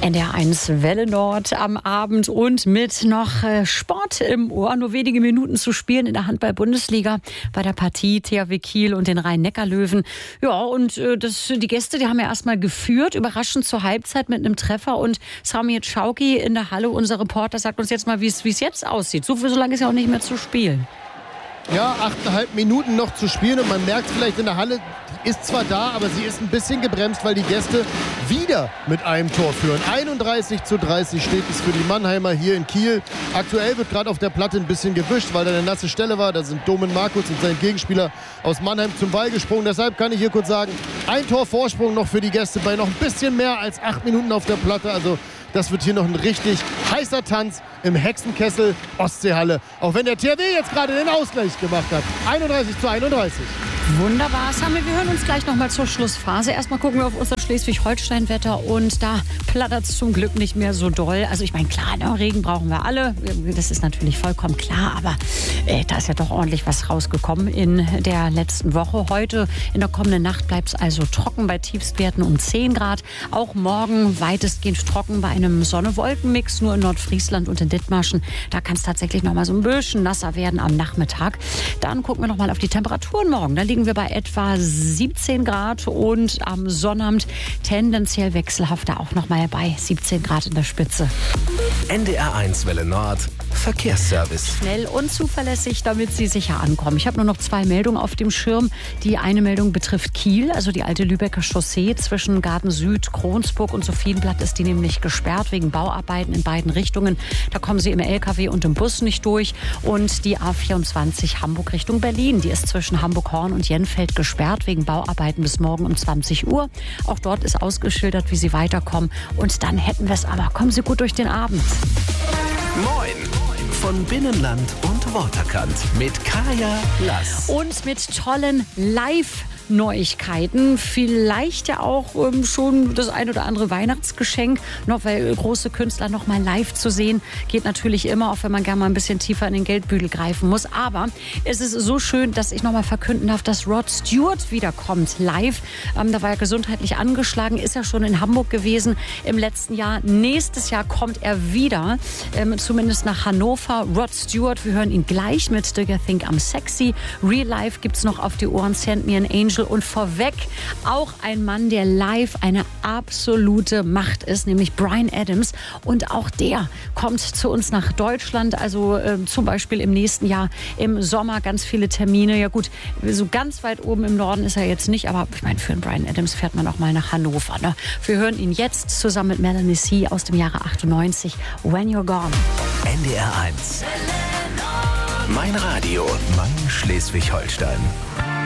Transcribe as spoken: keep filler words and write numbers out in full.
N D R eins Welle Nord am Abend und mit noch äh, Sport im Ohr. Nur wenige Minuten zu spielen in der Handball-Bundesliga bei der Partie T H W Kiel und den Rhein-Neckar-Löwen. Ja, und äh, das, die Gäste, die haben ja erstmal geführt, überraschend zur Halbzeit mit einem Treffer. Und Sami Schauki in der Halle, unser Reporter, sagt uns jetzt mal, wie es jetzt aussieht. So, so lange ist ja auch nicht mehr zu spielen. Ja, achteinhalb Minuten noch zu spielen und man merkt vielleicht in der Halle, die ist zwar da, aber sie ist ein bisschen gebremst, weil die Gäste wieder mit einem Tor führen. einunddreißig zu dreißig steht es für die Mannheimer hier in Kiel. Aktuell wird gerade auf der Platte ein bisschen gewischt, weil da eine nasse Stelle war. Da sind Domen Markus und sein Gegenspieler aus Mannheim zum Ball gesprungen. Deshalb kann ich hier kurz sagen, ein Tor Vorsprung noch für die Gäste bei noch ein bisschen mehr als acht Minuten auf der Platte. Also das wird hier noch ein richtig heißer Tanz im Hexenkessel Ostseehalle. Auch wenn der T H W jetzt gerade den Ausgleich gemacht hat. einunddreißig zu einunddreißig. Wunderbar, Sami, wir hören uns gleich noch mal zur Schlussphase. Erstmal gucken wir auf unser Schleswig-Holstein-Wetter und da plattert es zum Glück nicht mehr so doll. Also ich meine, klar, ne, Regen brauchen wir alle, das ist natürlich vollkommen klar, aber äh, da ist ja doch ordentlich was rausgekommen in der letzten Woche. Heute in der kommenden Nacht bleibt es also trocken bei Tiefstwerten um zehn Grad. Auch morgen weitestgehend trocken bei einem Sonne-Wolken-Mix, nur in Nordfriesland und in Dithmarschen. Da kann es tatsächlich noch mal so ein bisschen nasser werden am Nachmittag. Dann gucken wir noch mal auf die Temperaturen morgen. Da liegen wir bei etwa siebzehn Grad und am Sonnabend tendenziell wechselhafter auch noch mal bei siebzehn Grad in der Spitze. N D R eins Welle Nord Verkehrsservice. Schnell und zuverlässig, damit Sie sicher ankommen. Ich habe nur noch zwei Meldungen auf dem Schirm. Die eine Meldung betrifft Kiel, also die alte Lübecker Chaussee zwischen Garten Süd, Kronsburg und Sophienblatt ist die nämlich gesperrt wegen Bauarbeiten in beiden Richtungen. Da kommen Sie im L K W und im Bus nicht durch. Und die A vierundzwanzig Hamburg Richtung Berlin, die ist zwischen Hamburg-Horn und Jenfeld gesperrt wegen Bauarbeiten bis morgen um zwanzig Uhr. Auch dort ist ausgeschildert, wie Sie weiterkommen. Und dann hätten wir es aber. Kommen Sie gut durch den Abend. Moin! Von Binnenland und Waterkant mit Kaya Lass. Und mit tollen Live- Neuigkeiten, vielleicht ja auch ähm, schon das ein oder andere Weihnachtsgeschenk, noch weil große Künstler noch mal live zu sehen, geht natürlich immer, auch wenn man gerne mal ein bisschen tiefer in den Geldbügel greifen muss. Aber es ist so schön, dass ich noch mal verkünden darf, dass Rod Stewart wiederkommt live. Ähm, da war er gesundheitlich angeschlagen, ist ja schon in Hamburg gewesen im letzten Jahr. Nächstes Jahr kommt er wieder, ähm, zumindest nach Hannover. Rod Stewart, wir hören ihn gleich mit Do You Think I'm Sexy. Real Life gibt's noch auf die Ohren, Send Me an Angel. Und vorweg auch ein Mann, der live eine absolute Macht ist, nämlich Bryan Adams. Und auch der kommt zu uns nach Deutschland, also äh, zum Beispiel im nächsten Jahr im Sommer ganz viele Termine. Ja gut, so ganz weit oben im Norden ist er jetzt nicht, aber ich meine, für einen Bryan Adams fährt man auch mal nach Hannover. Ne? Wir hören ihn jetzt zusammen mit Melanie C. aus dem Jahre achtundneunzig, When You're Gone. N D R eins. Mein Radio, mein Schleswig-Holstein.